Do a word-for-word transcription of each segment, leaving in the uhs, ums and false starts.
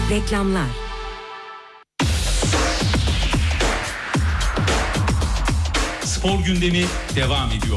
Reklamlar. Spor gündemi devam ediyor.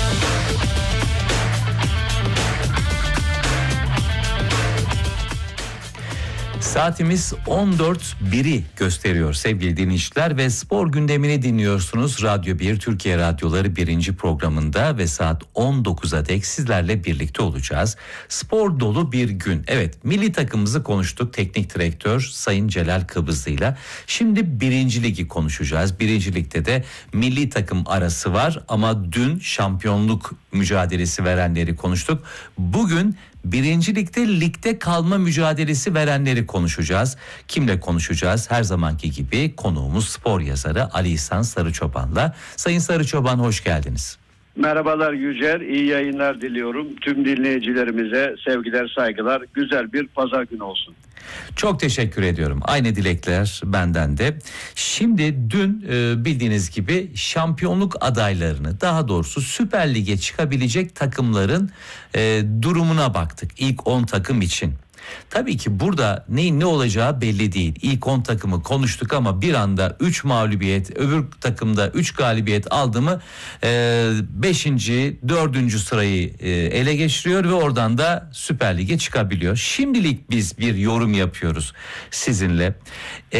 Saatimiz on dört biri gösteriyor sevgili dinleyiciler ve spor gündemini dinliyorsunuz. Radyo bir Türkiye Radyoları birinci programında ve saat on dokuza dek sizlerle birlikte olacağız. Spor dolu bir gün. Evet, milli takımımızı konuştuk teknik direktör Sayın Celal Kıbrıslı'yla. Şimdi birinci ligi konuşacağız. Birinci ligde de milli takım arası var ama dün şampiyonluk mücadelesi verenleri konuştuk. Bugün Birinci ligde ligde kalma mücadelesi verenleri konuşacağız. Kimle konuşacağız? Her zamanki gibi konuğumuz spor yazarı Ali İhsan Sarıçoban'la. Sayın Sarıçoban, hoş geldiniz. Merhabalar Yücel, iyi yayınlar diliyorum. Tüm dinleyicilerimize sevgiler, saygılar. Güzel bir pazar günü olsun. Çok teşekkür ediyorum. Aynı dilekler benden de. Şimdi dün e, bildiğiniz gibi şampiyonluk adaylarını, daha doğrusu Süper Lig'e çıkabilecek takımların e, durumuna baktık. İlk on takım için. Tabii ki burada neyin ne olacağı belli değil. İlk on takımı konuştuk ama bir anda üç mağlubiyet, öbür takımda üç galibiyet aldı mı beşinci dördüncü sırayı e, ele geçiriyor ve oradan da Süper Lig'e çıkabiliyor. Şimdilik biz bir yorum yapıyoruz sizinle. E,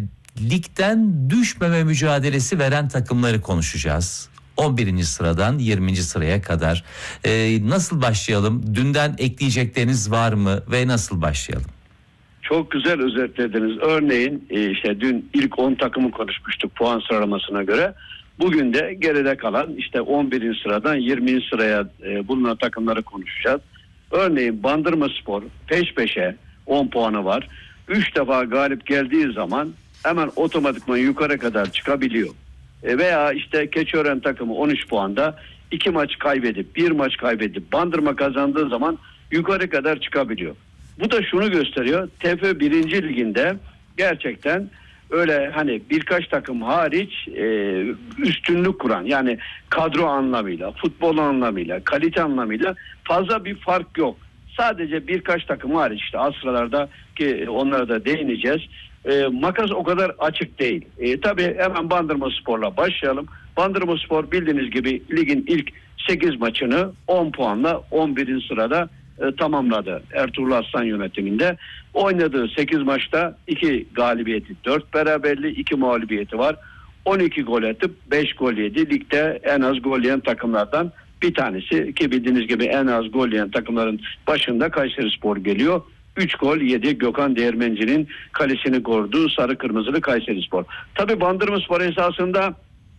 ligden düşmeme mücadelesi veren takımları konuşacağız. on birinci sıradan yirminci sıraya kadar. Ee, nasıl başlayalım? Dünden ekleyecekleriniz var mı ve nasıl başlayalım? Çok güzel özetlediniz. Örneğin işte dün ilk on takımı konuşmuştuk puan sıralamasına göre. Bugün de geride kalan işte on birinci sıradan yirminci sıraya bulunan takımları konuşacağız. Örneğin Bandırmaspor peş peşe on puanı var. üç defa galip geldiği zaman hemen otomatikman yukarı kadar çıkabiliyor. Veya işte Keçiören takımı on üç puanda iki maç kaybedip bir maç kaybedip Bandırma kazandığı zaman yukarı kadar çıkabiliyor. Bu da şunu gösteriyor. T F birinci liginde gerçekten öyle hani birkaç takım hariç e, üstünlük kuran, yani kadro anlamıyla, futbol anlamıyla, kalite anlamıyla fazla bir fark yok. Sadece birkaç takım hariç, işte az sıralarda ki onlara da değineceğiz. E, makas o kadar açık değil. E, tabii hemen Bandırmaspor'la başlayalım. Bandırmaspor bildiğiniz gibi ligin ilk sekiz maçını on puanla on birinci sırada e, tamamladı. Ertuğrul Aslan yönetiminde. Oynadığı sekiz maçta iki galibiyeti, dört beraberliği, iki mağlubiyeti var. on iki gol atıp beş gol yedi. Ligde en az gol yiyen takımlardan bir tanesi, ki bildiğiniz gibi en az gol yiyen takımların başında Kayserispor geliyor. üç gol yedi. Gökhan Değirmenci'nin kalesini koruduğu sarı kırmızılı Kayserispor. Tabii Bandırmaspor esasında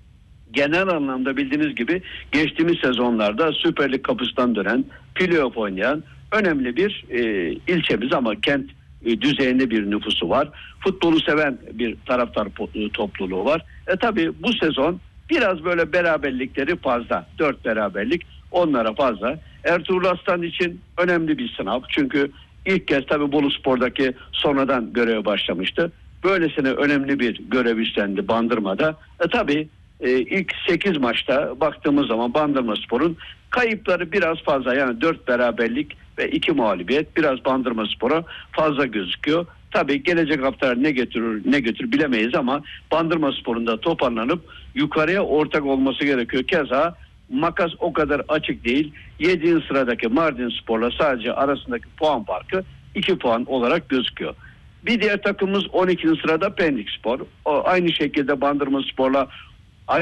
genel anlamda bildiğiniz gibi geçtiğimiz sezonlarda Süper Lig kapısından dönen, playoff oynayan önemli bir e, ilçemiz ama kent e, düzeyinde bir nüfusu var. Futbolu seven bir taraftar e, topluluğu var. E tabii bu sezon biraz böyle beraberlikleri fazla. Dört beraberlik onlara fazla. Ertuğrul Aslan için önemli bir sınav. Çünkü İlk kez tabii Boluspor'daki sonradan göreve başlamıştı. Böylesine önemli bir görev üstlendi Bandırma'da. E tabii e, ilk sekiz maçta baktığımız zaman Bandırmaspor'un kayıpları biraz fazla. Yani dört beraberlik ve iki mağlubiyet biraz Bandırmaspor'a fazla gözüküyor. Tabii gelecek hafta ne götürür ne götürür bilemeyiz ama Bandırmaspor'un da toparlanıp yukarıya ortak olması gerekiyor. Keza makas o kadar açık değil. yedinci sıradaki Mardinspor'la sadece arasındaki puan farkı iki puan olarak gözüküyor. Bir diğer takımımız on ikinci sırada Pendikspor. O aynı şekilde Bandırmaspor'la